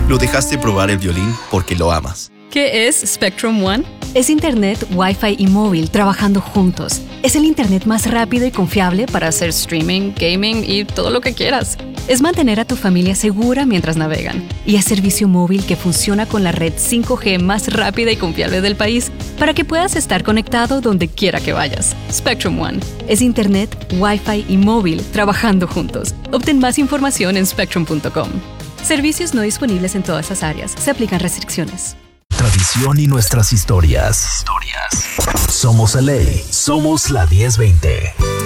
Lo dejaste probar el violín porque lo amas. ¿Qué es Spectrum One? Es Internet, Wi-Fi y móvil trabajando juntos. Es el Internet más rápido y confiable Para hacer streaming, gaming y todo lo que quieras. Es mantener a tu familia segura mientras navegan. Y es servicio móvil que funciona con la red 5G más rápida y confiable del país para que puedas estar conectado donde quiera que vayas. Spectrum One. Es Internet, Wi-Fi y móvil trabajando juntos. Obtén más información en spectrum.com. Servicios no disponibles en todas las áreas. Se aplican restricciones. Tradición y nuestras historias. Somos LA. Somos la 1020.